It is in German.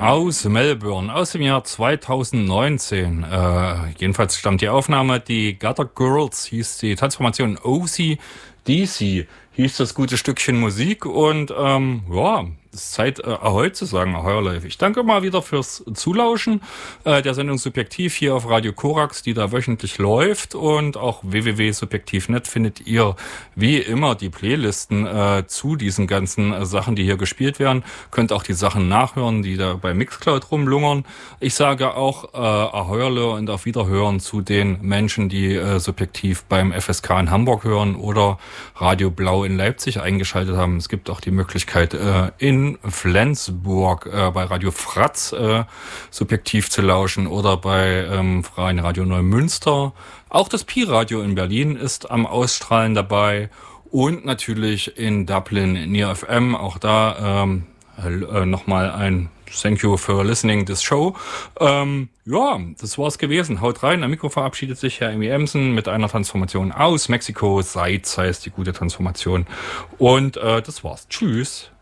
aus Melbourne aus dem Jahr 2019. Jedenfalls stammt die Aufnahme, die Gutter Girls hieß die Transformation, OC/DC hieß das gute Stückchen Musik und ja, es ist Zeit, Ahoi zu sagen, Ahoi Live. Ich danke mal wieder fürs Zulauschen der Sendung Subjektiv hier auf Radio Korax, die da wöchentlich läuft, und auch www.subjektiv.net findet ihr wie immer die Playlisten zu diesen ganzen Sachen, die hier gespielt werden. Könnt auch die Sachen nachhören, die da bei Mixcloud rumlungern. Ich sage auch Ahoi und auf Wiederhören zu den Menschen, die Subjektiv beim FSK in Hamburg hören oder Radio Blau in Leipzig eingeschaltet haben. Es gibt auch die Möglichkeit, in Flensburg bei Radio Fratz Subjektiv zu lauschen oder bei Freien Radio Neumünster. Auch das Pi-Radio in Berlin ist am Ausstrahlen dabei und natürlich in Dublin Near FM. Auch da nochmal ein Thank you for listening this show. Ja, das war's gewesen. Haut rein. Am Mikro verabschiedet sich Herr Emmy Emsen mit einer Transformation aus Mexiko. Seitz heißt die gute Transformation. Und das war's. Tschüss.